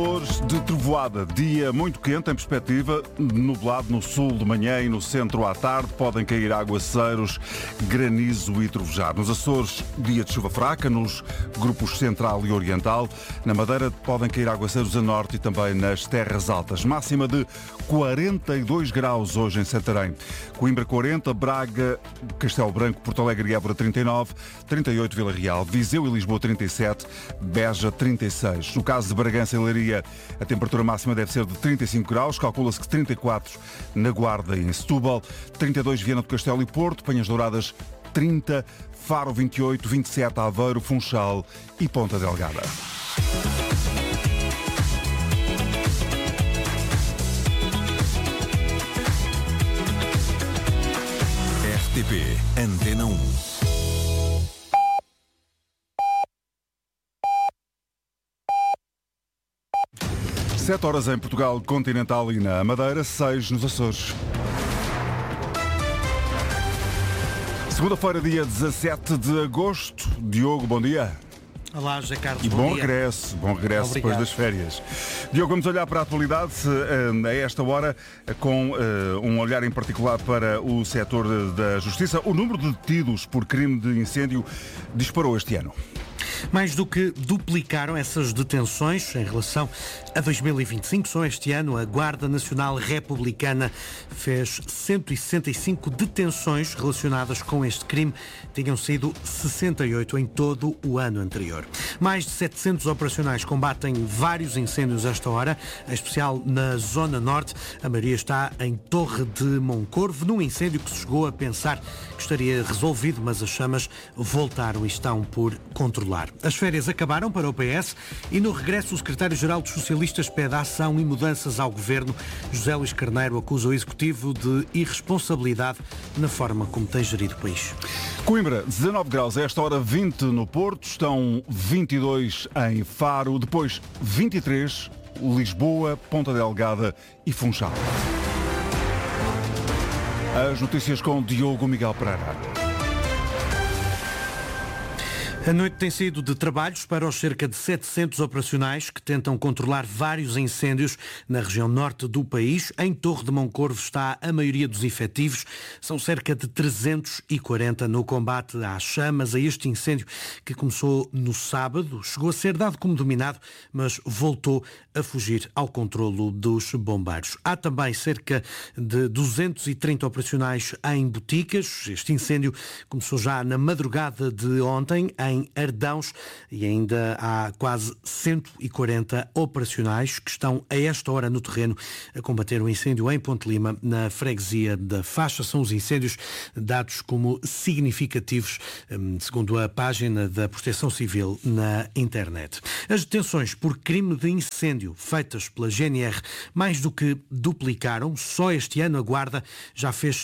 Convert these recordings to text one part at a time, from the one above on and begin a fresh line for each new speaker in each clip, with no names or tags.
De trovoada, dia muito quente em perspectiva, nublado no sul de manhã e no centro à tarde, podem cair aguaceiros, granizo e trovejar. Nos Açores, dia de chuva fraca, nos grupos central e oriental. Na Madeira podem cair aguaceiros a norte e também nas terras altas. Máxima de 42 graus hoje em Santarém. Coimbra 40, Braga, Castelo Branco, Porto Alegre e Évora 39, 38 Vila Real, Viseu e Lisboa 37, Beja 36. No caso de Bragança e Leiria, a temperatura máxima deve ser de 35 graus, calcula-se que 34 na Guarda e em Setúbal, 32 Viana do Castelo e Porto, Penhas Douradas 30, Faro 28, 27 Aveiro, Funchal e Ponta Delgada.
RTP Antena 1.
Sete horas em Portugal continental e na Madeira, 6 nos Açores. Segunda-feira, dia 17 de agosto. Diogo, bom dia.
Olá, José Carlos,
E
bom dia.
bom regresso depois das férias. Diogo, vamos olhar para a atualidade a esta hora, com um olhar em particular para o setor da justiça. O número de detidos por crime de incêndio disparou este ano.
Mais do que duplicaram essas detenções em relação a 2025. Só este ano a Guarda Nacional Republicana fez 165 detenções relacionadas com este crime. Tinham sido 68 em todo o ano anterior. Mais de 700 operacionais combatem vários incêndios esta hora, em especial na Zona Norte. A maioria está em Torre de Moncorvo, num incêndio que se chegou a pensar que estaria resolvido, mas as chamas voltaram e estão por controlar. As férias acabaram para o PS e no regresso o secretário-geral dos socialistas pede ação e mudanças ao governo. José Luís Carneiro acusa o executivo de irresponsabilidade na forma como tem gerido o país.
Coimbra, 19 graus, a esta hora 20 no Porto, estão 22 em Faro, depois 23, Lisboa, Ponta Delgada e Funchal. As notícias com Diogo Miguel Pereira.
A noite tem sido de trabalhos para os cerca de 700 operacionais que tentam controlar vários incêndios na região norte do país. Em Torre de Moncorvo está a maioria dos efetivos. São cerca de 340 no combate às chamas, a este incêndio que começou no sábado. Chegou a ser dado como dominado, mas voltou a fugir ao controlo dos bombeiros. Há também cerca de 230 operacionais em Boticas. Este incêndio começou já na madrugada de ontem, em Ardãos, e ainda há quase 140 operacionais que estão a esta hora no terreno a combater o incêndio em Ponte Lima, na freguesia da Faixa. São os incêndios dados como significativos, segundo a página da Proteção Civil na internet. As detenções por crime de incêndio feitas pela GNR mais do que duplicaram. Só este ano a Guarda já fez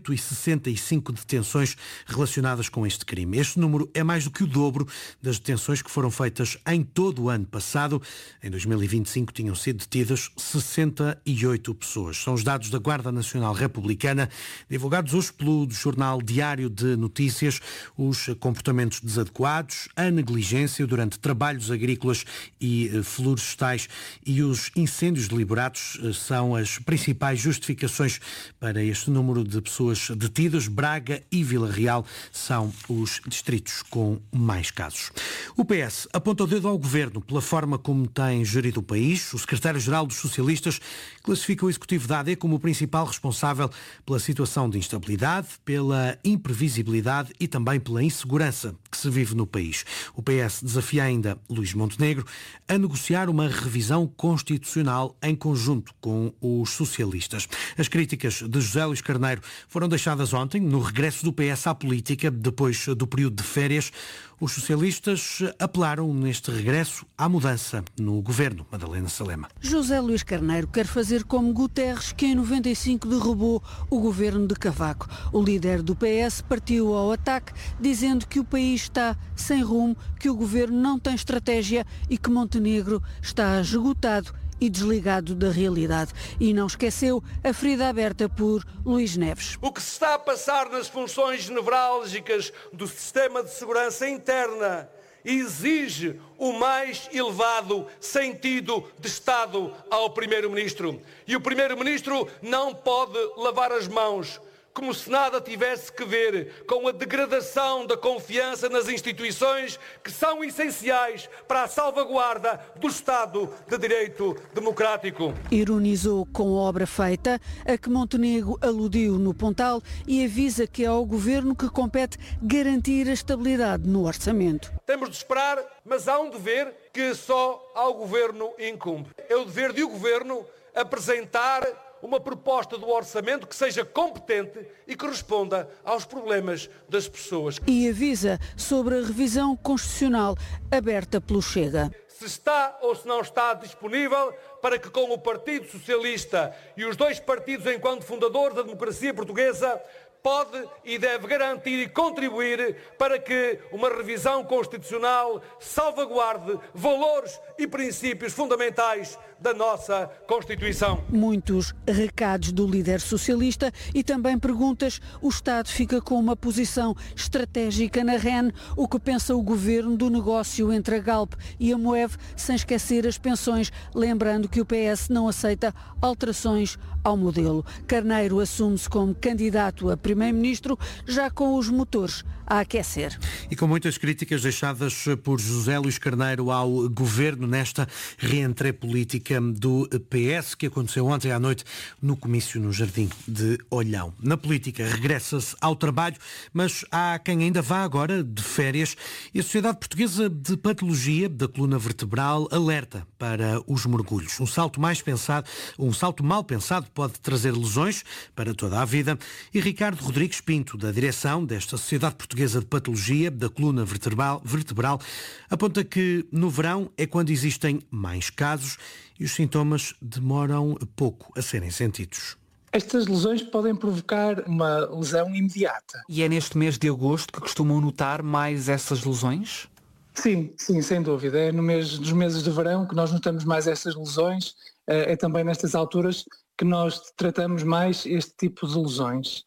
165 detenções relacionadas com este crime. Este número é mais do que o dobro das detenções que foram feitas em todo o ano passado. Em 2025 tinham sido detidas 68 pessoas. São os dados da Guarda Nacional Republicana, divulgados hoje pelo Jornal Diário de Notícias. Os comportamentos desadequados, a negligência durante trabalhos agrícolas e florestais e os incêndios deliberados são as principais justificações para este número de pessoas detidas. Braga e Vila Real são os distritos com mais casos. O PS aponta o dedo ao governo pela forma como tem gerido o país. O secretário-geral dos socialistas classifica o executivo da AD como o principal responsável pela situação de instabilidade, pela imprevisibilidade e também pela insegurança que se vive no país. O PS desafia ainda Luís Montenegro a negociar uma revisão constitucional em conjunto com os socialistas. As críticas de José Luís Carneiro foram deixadas ontem, no regresso do PS à política, depois do período de férias. Os socialistas apelaram neste regresso à mudança no governo. Madalena Salema.
José Luís Carneiro quer fazer como Guterres, que em 95 derrubou o governo de Cavaco. O líder do PS partiu ao ataque, dizendo que o país está sem rumo, que o governo não tem estratégia e que Montenegro está esgotado e desligado da realidade. E não esqueceu a ferida aberta por Luís Neves.
O que se está a passar nas funções nevrálgicas do sistema de segurança interna exige o mais elevado sentido de Estado ao Primeiro-Ministro. E o Primeiro-Ministro não pode lavar as mãos, como se nada tivesse que ver com a degradação da confiança nas instituições que são essenciais para a salvaguarda do Estado de Direito democrático.
Ironizou com a obra feita, a que Montenegro aludiu no Pontal, e avisa que é ao Governo que compete garantir a estabilidade no orçamento.
Temos de esperar, mas há um dever que só ao Governo incumbe. É o dever de o Governo apresentar uma proposta do orçamento que seja competente e que responda aos problemas das pessoas.
E avisa sobre a revisão constitucional aberta pelo Chega.
Se está ou se não está disponível para que com o Partido Socialista e os dois partidos enquanto fundadores da democracia portuguesa pode e deve garantir e contribuir para que uma revisão constitucional salvaguarde valores e princípios fundamentais da nossa Constituição.
Muitos recados do líder socialista e também perguntas. O Estado fica com uma posição estratégica na REN. O que pensa o Governo do negócio entre a Galp e a Moev, sem esquecer as pensões, lembrando que o PS não aceita alterações ao modelo. Carneiro assume-se como candidato a Primeiro-Ministro, já com os motores a aquecer.
E com muitas críticas deixadas por José Luís Carneiro ao Governo nesta reentrée política do PS, que aconteceu ontem à noite no comício no Jardim de Olhão. Na política regressa-se ao trabalho, mas há quem ainda vá agora de férias, e a Sociedade Portuguesa de Patologia da Coluna Vertebral alerta para os mergulhos. Um salto mal pensado pode trazer lesões para toda a vida, e Ricardo Rodrigues Pinto, da direção desta Sociedade Portuguesa de Patologia da Coluna Vertebral, aponta que no verão é quando existem mais casos e os sintomas demoram pouco a serem sentidos.
Estas lesões podem provocar uma lesão imediata.
E é neste mês de agosto que costumam notar mais essas lesões?
Sim, sem dúvida. É nos meses de verão que nós notamos mais essas lesões. É também nestas alturas que nós tratamos mais este tipo de lesões.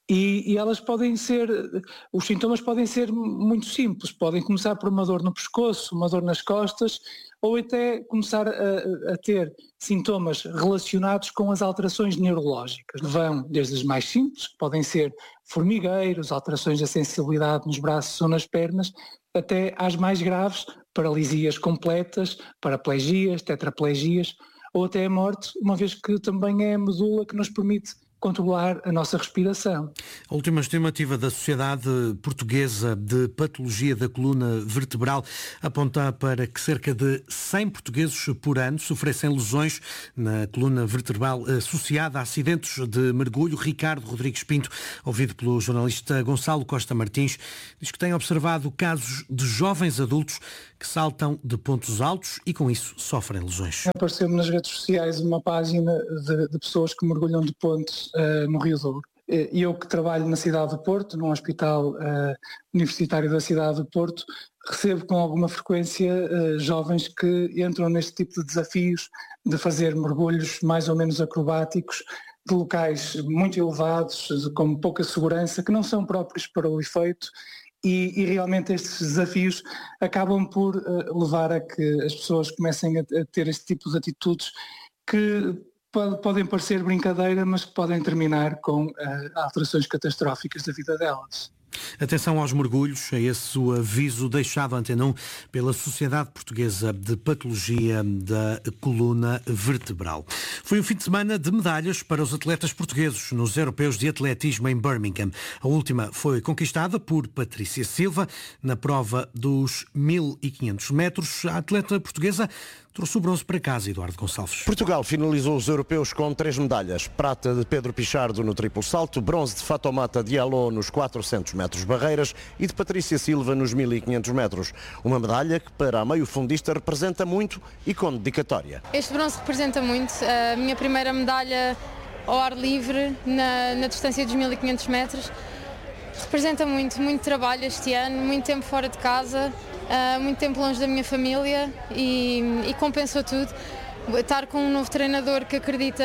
E elas podem ser, os sintomas podem ser muito simples, podem começar por uma dor no pescoço, uma dor nas costas, ou até começar a ter sintomas relacionados com as alterações neurológicas. Vão desde as mais simples, que podem ser formigueiros, alterações da sensibilidade nos braços ou nas pernas, até às mais graves, paralisias completas, paraplegias, tetraplegias, ou até a morte, uma vez que também é a medula que nos permite controlar a nossa respiração.
A última estimativa da Sociedade Portuguesa de Patologia da Coluna Vertebral aponta para que cerca de 100 portugueses por ano sofressem lesões na coluna vertebral associada a acidentes de mergulho. Ricardo Rodrigues Pinto, ouvido pelo jornalista Gonçalo Costa Martins, diz que tem observado casos de jovens adultos que saltam de pontos altos e com isso sofrem lesões.
Apareceu-me nas redes sociais uma página de pessoas que mergulham de pontes no Rio Douro. E eu que trabalho na cidade do Porto, num hospital universitário da cidade do Porto, recebo com alguma frequência jovens que entram neste tipo de desafios de fazer mergulhos mais ou menos acrobáticos, de locais muito elevados, com pouca segurança, que não são próprios para o efeito. E realmente estes desafios acabam por levar a que as pessoas comecem a ter este tipo de atitudes que podem parecer brincadeira, mas que podem terminar com alterações catastróficas da vida delas.
Atenção aos mergulhos, é esse o aviso deixado à Antena 1 pela Sociedade Portuguesa de Patologia da Coluna Vertebral. Foi um fim de semana de medalhas para os atletas portugueses nos Europeus de Atletismo em Birmingham. A última foi conquistada por Patrícia Silva na prova dos 1500 metros. A atleta portuguesa trouxe o bronze para casa, Eduardo Gonçalves.
Portugal finalizou os europeus com 3 medalhas. Prata de Pedro Pichardo no triplo salto, bronze de Fatoumata Diallo nos 400 metros barreiras e de Patrícia Silva nos 1500 metros. Uma medalha que para a meio-fundista representa muito e com dedicatória.
Este bronze representa muito. A minha primeira medalha ao ar livre na distância dos 1500 metros. Representa muito trabalho este ano, muito tempo fora de casa, muito tempo longe da minha família e compensou tudo. Estar com um novo treinador que acredita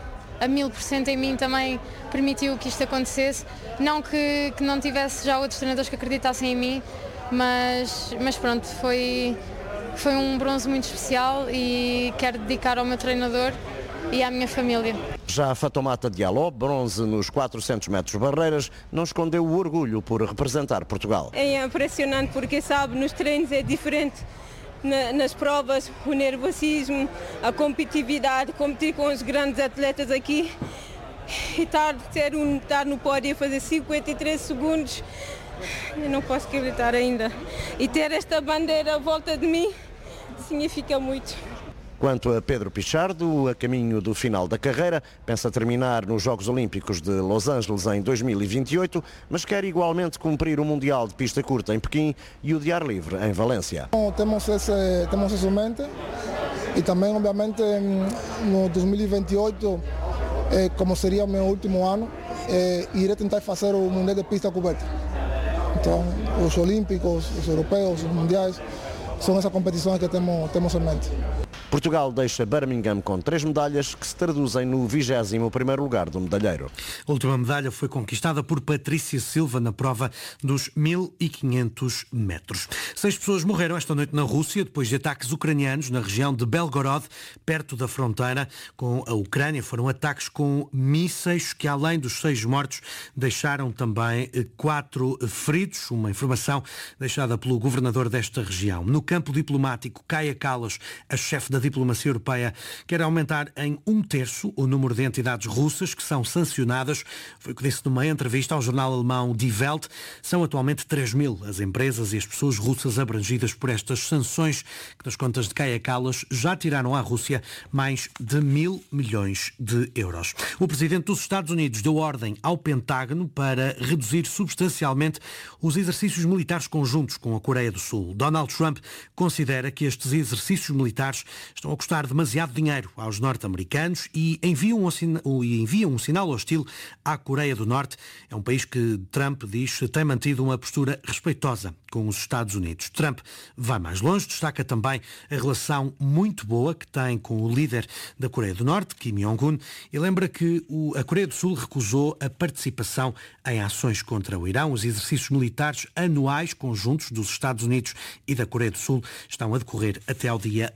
a 1000% em mim também permitiu que isto acontecesse. Não que não tivesse já outros treinadores que acreditassem em mim, mas pronto, foi um bronze muito especial e quero dedicar ao meu treinador e à minha família.
Já a Fatoumata Diallo, bronze nos 400 metros barreiras, não escondeu o orgulho por representar Portugal.
É impressionante porque, sabe, nos treinos é diferente, nas provas, o nervosismo, a competitividade, competir com os grandes atletas aqui e estar no pódio e fazer 53 segundos, eu não posso acreditar ainda. E ter esta bandeira à volta de mim significa muito.
Quanto a Pedro Pichardo, a caminho do final da carreira, pensa terminar nos Jogos Olímpicos de Los Angeles em 2028, mas quer igualmente cumprir o Mundial de Pista Curta em Pequim e o de ar livre em Valência.
Temos isso em mente e também, obviamente, no 2028, como seria o meu último ano, irei tentar fazer o Mundial de Pista Coberta. Então, os Olímpicos, os Europeus, os Mundiais, são essas competições que temos em mente.
Portugal deixa Birmingham com 3 medalhas que se traduzem no 21º lugar do medalheiro.
A última medalha foi conquistada por Patrícia Silva na prova dos 1500 metros. 6 pessoas morreram esta noite na Rússia depois de ataques ucranianos na região de Belgorod, perto da fronteira com a Ucrânia. Foram ataques com mísseis que, além dos 6 mortos, deixaram também 4 feridos. Uma informação deixada pelo governador desta região. No campo diplomático, Kaja Kallas, a chefe da diplomacia europeia, quer aumentar em 1/3 o número de entidades russas que são sancionadas. Foi o que disse numa entrevista ao jornal alemão Die Welt. São atualmente 3.000 as empresas e as pessoas russas abrangidas por estas sanções, que nas contas de Kaja Kallas já tiraram à Rússia mais de 1.000 milhões de euros. O presidente dos Estados Unidos deu ordem ao Pentágono para reduzir substancialmente os exercícios militares conjuntos com a Coreia do Sul. Donald Trump considera que estes exercícios militares estão a custar demasiado dinheiro aos norte-americanos e enviam um sinal hostil à Coreia do Norte. É um país que Trump diz tem mantido uma postura respeitosa com os Estados Unidos. Trump vai mais longe, destaca também a relação muito boa que tem com o líder da Coreia do Norte, Kim Jong-un, e lembra que a Coreia do Sul recusou a participação em ações contra o Irão. Os exercícios militares anuais conjuntos dos Estados Unidos e da Coreia do Sul estão a decorrer até ao dia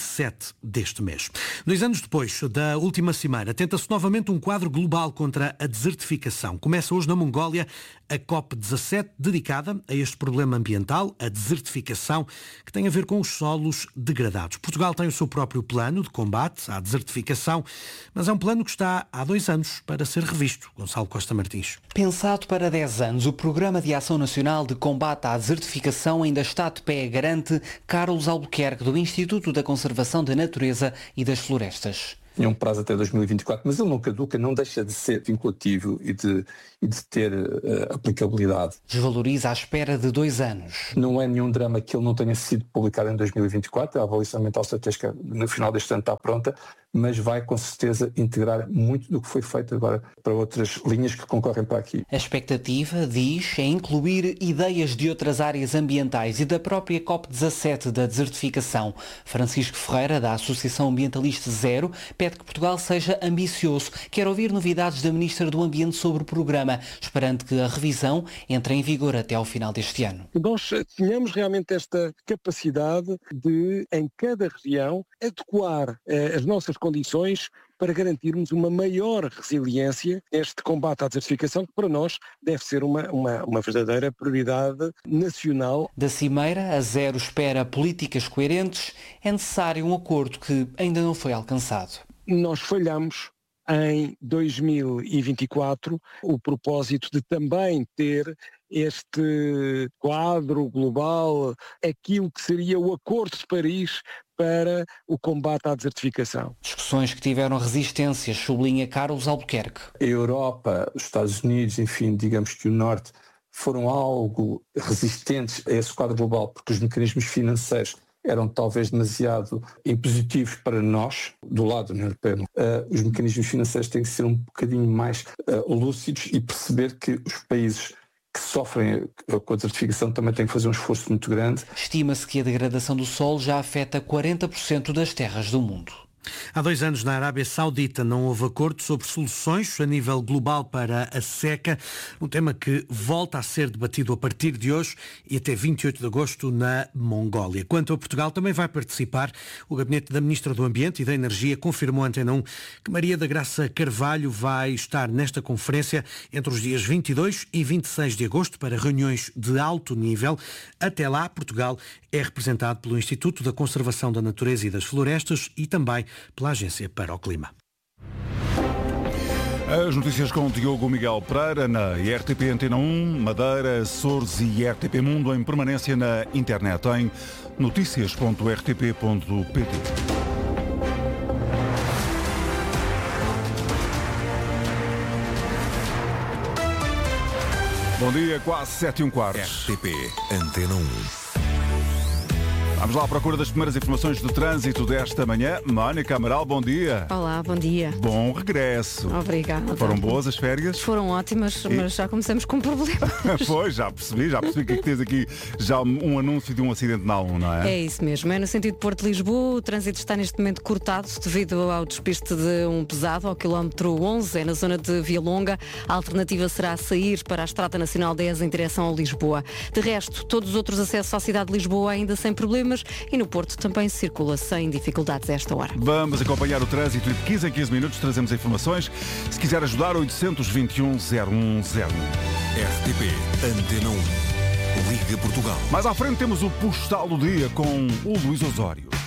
27 deste mês. 2 anos depois da última cimeira, tenta-se novamente um quadro global contra a desertificação. Começa hoje na Mongólia a COP17, dedicada a este problema ambiental, a desertificação, que tem a ver com os solos degradados. Portugal tem o seu próprio plano de combate à desertificação, mas é um plano que está há 2 anos para ser revisto. Gonçalo Costa Martins.
Pensado para 10 anos, o Programa de Ação Nacional de Combate à Desertificação ainda está de pé, garante Carlos Albuquerque, do Instituto da Conservação da Natureza e das Florestas.
Tinha um prazo até 2024, mas ele não caduca, não deixa de ser vinculativo e de ter aplicabilidade.
Desvaloriza à espera de 2 anos.
Não é nenhum drama que ele não tenha sido publicado em 2024, a avaliação ambiental estratégica no final deste ano está pronta, mas vai com certeza integrar muito do que foi feito agora para outras linhas que concorrem para aqui.
A expectativa, diz, é incluir ideias de outras áreas ambientais e da própria COP17 da desertificação. Francisco Ferreira, da Associação Ambientalista Zero, pede que Portugal seja ambicioso. Quer ouvir novidades da Ministra do Ambiente sobre o programa, esperando que a revisão entre em vigor até ao final deste ano.
Nós tenhamos realmente esta capacidade de, em cada região, adequar as nossas condições para garantirmos uma maior resiliência neste combate à desertificação, que para nós deve ser uma verdadeira prioridade nacional.
Da Cimeira, a Zero espera políticas coerentes. É necessário um acordo que ainda não foi alcançado.
Nós falhamos em 2024 o propósito de também ter este quadro global, aquilo que seria o Acordo de Paris para o combate à desertificação.
Discussões que tiveram resistências, sublinha Carlos Albuquerque.
A Europa, os Estados Unidos, enfim, digamos que o Norte, foram algo resistentes a esse quadro global, porque os mecanismos financeiros eram talvez demasiado impositivos para nós, do lado da União Europeia. Os mecanismos financeiros têm que ser um bocadinho mais lúcidos e perceber que os países que sofrem com a desertificação também têm que fazer um esforço muito grande.
Estima-se que a degradação do solo já afeta 40% das terras do mundo.
Há 2 anos, na Arábia Saudita, não houve acordo sobre soluções a nível global para a seca, um tema que volta a ser debatido a partir de hoje e até 28 de agosto na Mongólia. Quanto a Portugal, também vai participar. O gabinete da Ministra do Ambiente e da Energia confirmou à Antena 1 que Maria da Graça Carvalho vai estar nesta conferência entre os dias 22 e 26 de agosto para reuniões de alto nível. Até lá, Portugal é representado pelo Instituto da Conservação da Natureza e das Florestas e também pela Agência para o Clima.
As notícias com Diogo Miguel Pereira na IRTP Antena 1, Madeira, Açores e IRTP Mundo em permanência na internet em noticias.rtp.pt. Bom dia, quase 7:15.
RTP Antena 1.
Vamos lá à procura das primeiras informações de trânsito desta manhã. Mónica Amaral, bom dia.
Olá, bom dia.
Bom regresso.
Obrigada.
Foram boas as férias?
Foram ótimas, mas já começamos com problemas.
Pois, já percebi que tens aqui já um anúncio de um acidente na A1, não é?
É isso mesmo, é no sentido de Porto de Lisboa, o trânsito está neste momento cortado devido ao despiste de um pesado ao quilómetro 11, é na zona de Via Longa. A alternativa será sair para a Estrada Nacional 10 em direção a Lisboa. De resto, todos os outros acessos à cidade de Lisboa ainda sem problemas e no Porto também circula sem dificuldades a esta hora.
Vamos acompanhar o trânsito e de 15 em 15 minutos trazemos informações. Se quiser ajudar, 821-0101.
RTP Antena 1. Liga Portugal.
Mais à frente temos o Postal do Dia com o Luís Osório.